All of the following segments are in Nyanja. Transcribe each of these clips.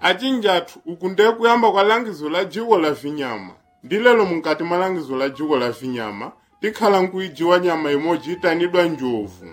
achinjathu uku ndiye kuyamba kwa langizo la dziko la vinyama. Ndi lero mukati mwa langizo la dziko la vinyama tikhala nkuidziwa nyama imodzi itanidwa njovu.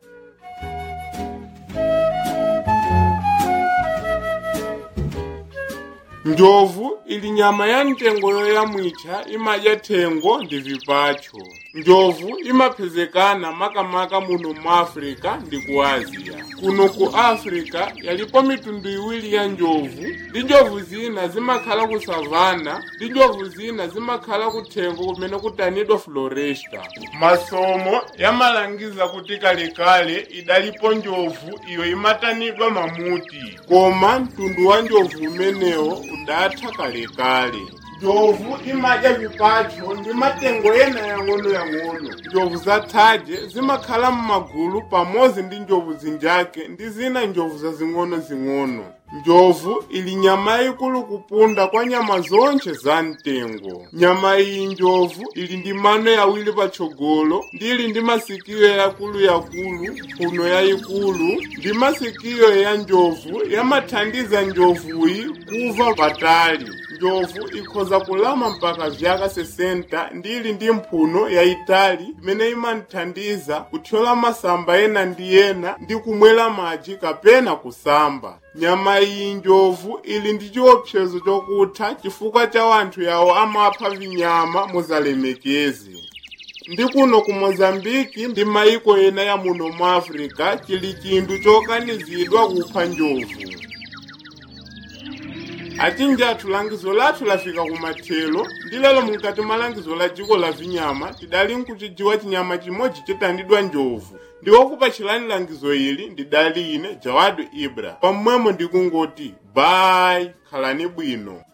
Njovu ili nyama ya mtengo yoyamwitcha imadya thengo ndi vipacho. Njovu imapezekana makamaka muno mu Africa ndi ku Asia. Kuno ku Africa yalipo mitundu iwiri ya njovu, ndi njovu zina zimakhala ku savana, ndi njovu zina zimakhala ku thengo kumene kutanidwa floresta. Masomo yamalangiza kuti kalekale idalipo njovu iyo imatanidwa mamuti, koma mtundu wa njovu umenewo udatha kalekale. Njovu imadya vipacho ndi matengo ena yang'ono. Njovu zathaje zimakhala m'magulu pamodzi ndi njovu zinjake ndi zina njovu zazing'ono. Njovu ili nyama ikulu kupunda kwa nyama zonse za mtengo. Nyama iyi njovu ili ndi mano yawiri patsogolo, ndi ili ndi masikiyo yakulu kuno yayikulu, ndi masikiyo ya njovu yamathandiza njovuyi kuva patali. Njovu ikhoza kulama mpaka vyaka 60 ndi ili ndi mphuno yayitali imene imanthandiza kuthyola masamba ena ndi ena ndi kumwera madzi kapena kusamba. Nyama iyi njovu ili ndi chiopsezo chokutha chifukwa cha wanthu yawo amapha vinyama muzalemekezi. Ndi kuno ku Mozambiki ndi mayiko ena ya muno mu Africa chili chinthu chokanizidwa kupha njovu. Achinjathu langizo lathu lafika kumathelo, ndi lero mukati mwa langizo la dziko la vinyama tidali nkuchidziwa chinyama chimodzi chitandidwa njovu. Ndi wokupachirani langizo ili ndidali ine Jawadu Ibra. Pamwemo ndikungoti bye, khalani bwino.